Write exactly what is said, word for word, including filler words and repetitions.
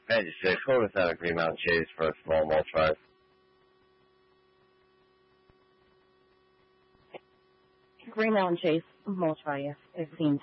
ninety-six, hold us out a Green Mountain Chase for a small mulch five. Green Mountain Chase, mulch five, fifteen